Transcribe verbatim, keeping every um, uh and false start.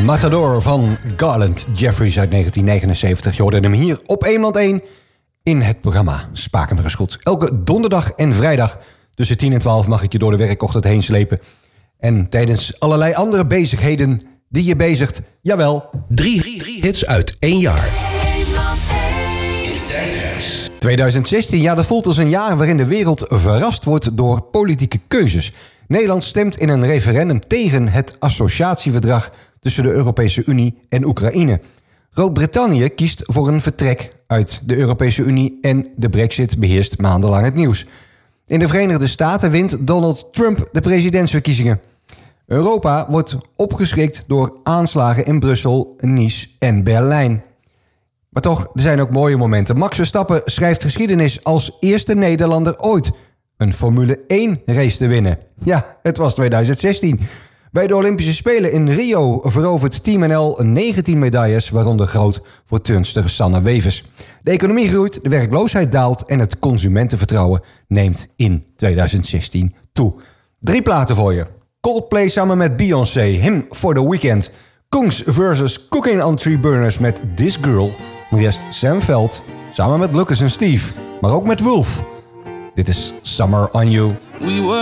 Matador van Garland Jeffries uit negentien negenenzeventig. Je hoorde hem hier op één één in het programma Spakenburg is goed. Elke donderdag en vrijdag tussen tien en twaalf mag ik je door de werkochtend heen slepen. En tijdens allerlei andere bezigheden die je bezigt, jawel. Drie, drie hits uit één jaar. tweeduizend zestien, ja, dat voelt als een jaar waarin de wereld verrast wordt door politieke keuzes. Nederland stemt in een referendum tegen het associatieverdrag tussen de Europese Unie en Oekraïne. Groot-Brittannië kiest voor een vertrek uit de Europese Unie en de Brexit beheerst maandenlang het nieuws. In de Verenigde Staten wint Donald Trump de presidentsverkiezingen. Europa wordt opgeschrikt door aanslagen in Brussel, Nice en Berlijn. Maar toch, er zijn ook mooie momenten. Max Verstappen schrijft geschiedenis als eerste Nederlander ooit een Formule één race te winnen. Ja, het was tweeduizend zestien. Bij de Olympische Spelen in Rio verovert Team N L negentien medailles, waaronder goud voor turnster Sanne Wevers. De economie groeit, de werkloosheid daalt en het consumentenvertrouwen neemt in tweeduizend zestien toe. Drie platen voor je. Coldplay samen met Beyoncé, Him for the Weekend. Kungs versus Cooking on Three Burners met This Girl. Maar eerst Sam Veld samen met Lucas en Steve, maar ook met Wolf. Dit is Summer on You. We were